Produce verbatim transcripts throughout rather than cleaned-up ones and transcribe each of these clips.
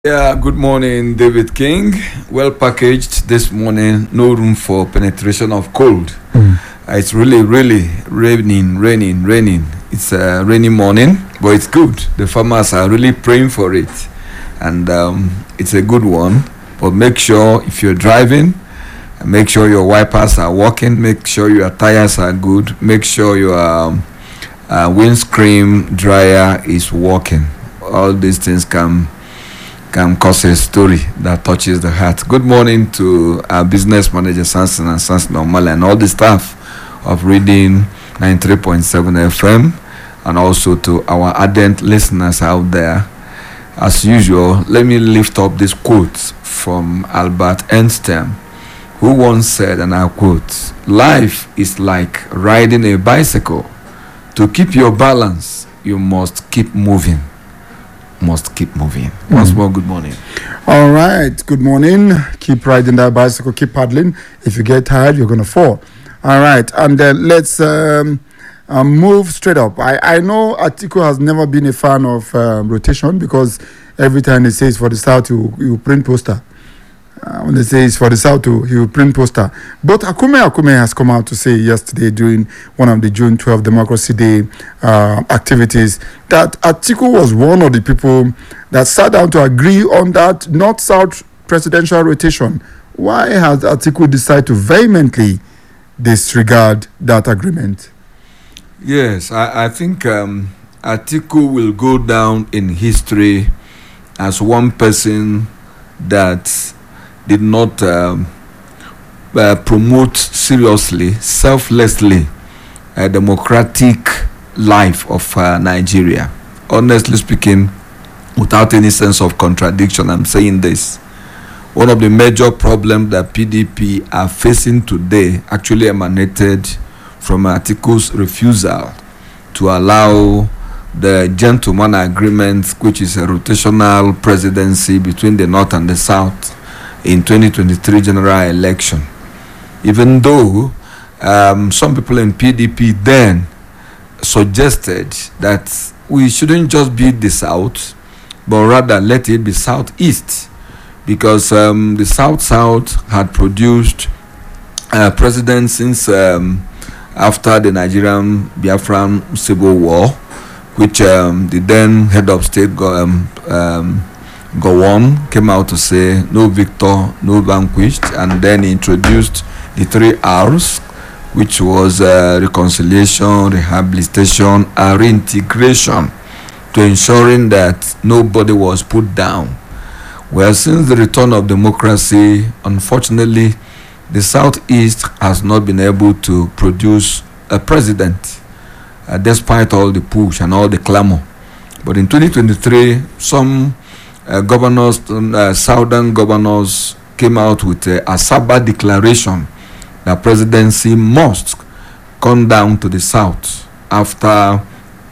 Yeah, good morning, David King. Well packaged this morning. No room for penetration of cold. Mm. Uh, it's really, really raining, raining, raining. It's a rainy morning, but it's good. The farmers are really praying for it, and um, it's a good one. But make sure if you're driving, make sure your wipers are working. Make sure your tires are good. Make sure your um, uh, windscreen dryer is working. All these things can. can cause a story that touches the heart. Good morning to our business manager, Samson and Samson Omale, and all the staff of Reading ninety-three point seven F M, and also to our ardent listeners out there. As usual, let me lift up this quote from Albert Einstein, who once said, and I quote, "Life is like riding a bicycle. To keep your balance, you must keep moving." Must keep moving. Mm. Once more, good morning. All right, good morning. Keep riding that bicycle, keep paddling. If you get tired, you're going to fall. All right, and then let's um, uh, move straight up. I, I know Atiku has never been a fan of um, rotation because every time he says for the South, he will, he will print poster. Uh, when they say it's for the South, he will print poster. But Akume Akume has come out to say yesterday during one of the June twelfth Democracy Day uh, activities that Atiku was one of the people that sat down to agree on that North-South presidential rotation. Why has Atiku decided to vehemently disregard that agreement? Yes, I, I think um, Atiku will go down in history as one person that did not um, uh, promote seriously, selflessly, a democratic life of uh, Nigeria. Honestly speaking, without any sense of contradiction, I'm saying this. One of the major problems that P D P are facing today actually emanated from Atiku's refusal to allow the gentleman agreement, which is a rotational presidency between the North and the South, in twenty twenty-three general election. Even though um, some people in P D P then suggested that we shouldn't just be the South, but rather let it be Southeast, because um, the South-South had produced uh, presidents since um, after the Nigerian Biafran Civil War, which um, the then head of state go, um, um, Gowon came out to say no victor, no vanquished, and then introduced the three R's, which was uh, reconciliation, rehabilitation, and reintegration, to ensuring that nobody was put down. Well, since the return of democracy, unfortunately, the Southeast has not been able to produce a president, uh, despite all the push and all the clamor. But in twenty twenty-three, some Uh, governors, uh, southern governors came out with a Asaba declaration that presidency must come down to the south after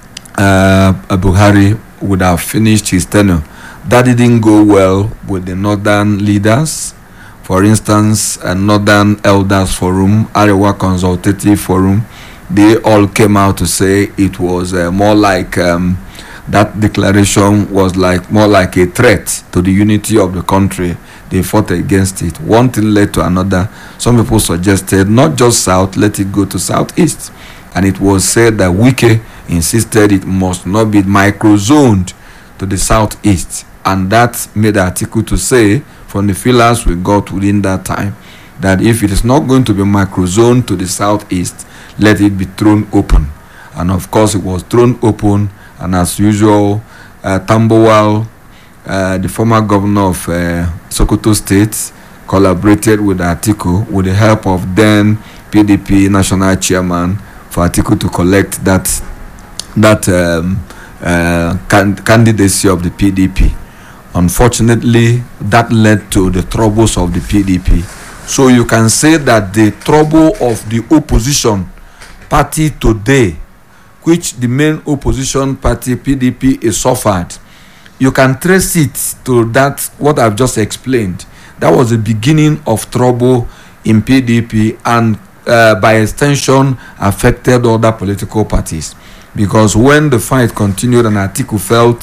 uh, Buhari would have finished his tenure. That didn't go well with the northern leaders. For instance, a Northern Elders Forum, Arewa Consultative Forum, they all came out to say it was uh, more like um, that declaration was like more like a threat to the unity of the country. They fought against it. One thing led to another. Some people suggested not just South, let it go to Southeast. And it was said that Wike insisted it must not be micro-zoned to the Southeast. And that made the article to say, from the feelers we got within that time, that if it is not going to be micro-zoned to the Southeast, let it be thrown open. And of course, it was thrown open. And as usual, uh, Tambowal, uh, the former governor of uh, Sokoto State, collaborated with Atiku with the help of then P D P national chairman for Atiku to collect that that um, uh, can- candidacy of the P D P. Unfortunately, that led to the troubles of the P D P. So you can say that the trouble of the opposition party today, which the main opposition party, P D P, is suffered, you can trace it to that, what I've just explained. That was the beginning of trouble in P D P and uh, by extension affected other political parties. Because when the fight continued and Atiku felt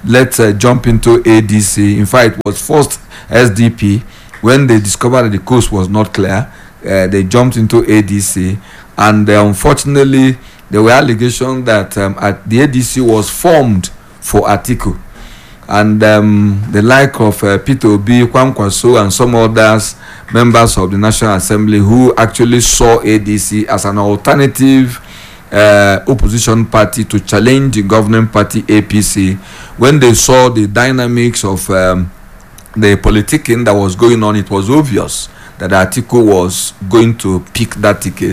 let's uh, jump into A D C. In fact, it was first S D P. When they discovered that the coast was not clear, uh, they jumped into A D C. And uh, unfortunately, there were allegations that um, at the A D C was formed for Atiku. And um, the like of uh, Peter Obi, Kwam Kwaso, and some others, members of the National Assembly, who actually saw A D C as an alternative uh, opposition party to challenge the governing party A P C, when they saw the dynamics of um, the politicking that was going on, it was obvious that Atiku was going to pick that ticket.